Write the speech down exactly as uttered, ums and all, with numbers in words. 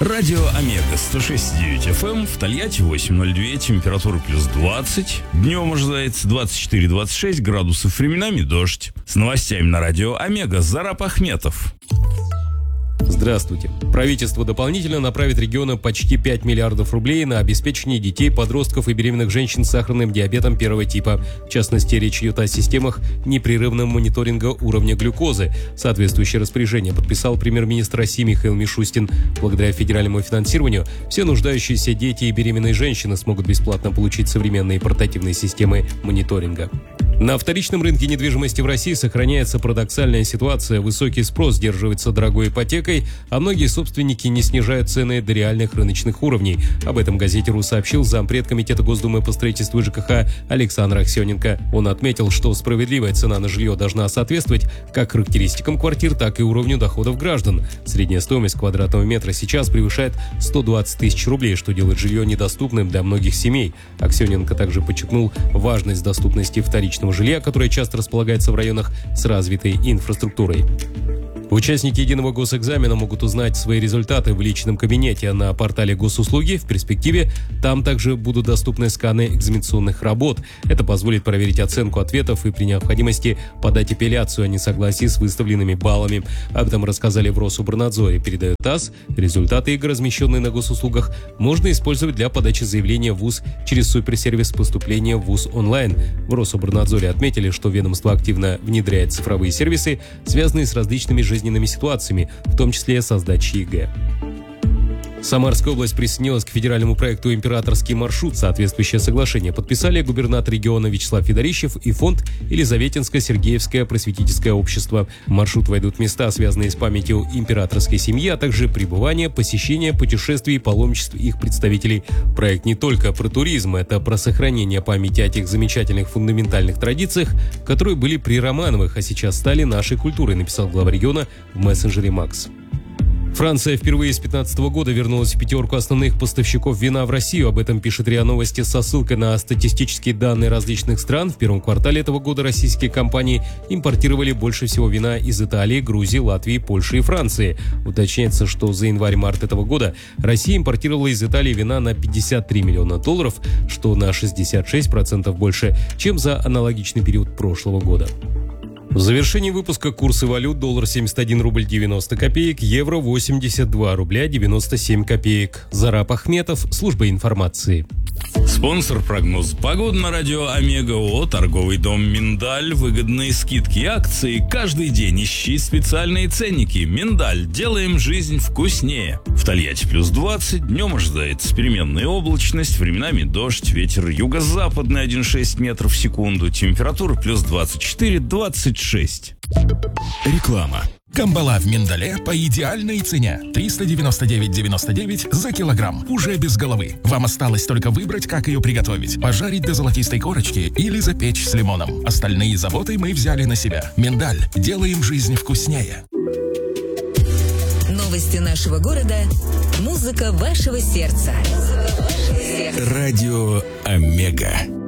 Радио Омега сто шесть и девять эф эм, в Тольятти восемь ноль два, температура плюс двадцать. Днем ожидается двадцать четыре - двадцать шесть градусов, временами дождь. С новостями на Радио Омега Зараб Ахметов. Здравствуйте. Правительство дополнительно направит регионам почти пять миллиардов рублей на обеспечение детей, подростков и беременных женщин с сахарным диабетом первого типа. В частности, речь идет о системах непрерывного мониторинга уровня глюкозы. Соответствующее распоряжение подписал премьер-министр России Михаил Мишустин. Благодаря федеральному финансированию все нуждающиеся дети и беременные женщины смогут бесплатно получить современные портативные системы мониторинга. На вторичном рынке недвижимости в России сохраняется парадоксальная ситуация. Высокий спрос сдерживается дорогой ипотекой, а многие собственники не снижают цены до реальных рыночных уровней. Об этом газете «Ру» сообщил зампред Комитета Госдумы по строительству и ЖКХ Александр Аксененко. Он отметил, что справедливая цена на жилье должна соответствовать как характеристикам квартир, так и уровню доходов граждан. Средняя стоимость квадратного метра сейчас превышает сто двадцать тысяч рублей, что делает жилье недоступным для многих семей. Аксененко также подчеркнул важность доступности вторичного жилья, которое часто располагается в районах с развитой инфраструктурой. Участники единого госэкзамена могут узнать свои результаты в личном кабинете на портале госуслуги. В перспективе там также будут доступны сканы экзаменационных работ. Это позволит проверить оценку ответов и при необходимости подать апелляцию о несогласии с выставленными баллами. Об этом рассказали в Рособорнадзоре, передает ТАСС. Результаты игр, размещенные на госуслугах, можно использовать для подачи заявления в ВУЗ через суперсервис поступления в ВУЗ онлайн. В Рособорнадзоре отметили, что ведомство активно внедряет цифровые сервисы, связанные с различными жизненными ситуациями, в том числе со сдачей ЕГЭ. Самарская область присоединилась к федеральному проекту «Императорский маршрут». Соответствующее соглашение подписали губернатор региона Вячеслав Федорищев и фонд Елизаветинско-Сергеевское просветительское общество. В маршрут войдут места, связанные с памятью императорской семьи, а также пребывание, посещение, путешествий и паломничеств их представителей. Проект не только про туризм, это про сохранение памяти о тех замечательных фундаментальных традициях, которые были при Романовых, а сейчас стали нашей культурой, написал глава региона в мессенджере Макс. Франция впервые с две тысячи пятнадцатого года вернулась в пятерку основных поставщиков вина в Россию. Об этом пишет РИА Новости со ссылкой на статистические данные различных стран. В первом квартале этого года российские компании импортировали больше всего вина из Италии, Грузии, Латвии, Польши и Франции. Уточняется, что за январь-март этого года Россия импортировала из Италии вина на пятьдесят три миллиона долларов, что на шестьдесят шесть процентов больше, чем за аналогичный период прошлого года. В завершении выпуска курсы валют: доллар семьдесят один рубль девяносто копеек, евро восемьдесят два рубля девяносто семь копеек. Зараб Ахметов, служба информации. Спонсор прогноз погоды на Радио Омега ООО «Торговый дом Миндаль». Выгодные скидки и акции каждый день. Ищи специальные ценники. Миндаль. Делаем жизнь вкуснее. В Тольятти плюс двадцать. Днем ожидается переменная облачность. Временами дождь. Ветер юго-западный один и шесть метров в секунду. Температура плюс двадцать четыре - двадцать шесть. Реклама. Камбала в миндале по идеальной цене. триста девяносто девять девяносто девять за килограмм. Уже без головы. Вам осталось только выбрать, как ее приготовить. Пожарить до золотистой корочки или запечь с лимоном. Остальные заботы мы взяли на себя. Миндаль. Делаем жизнь вкуснее. Новости нашего города. Музыка вашего сердца. Радио Омега.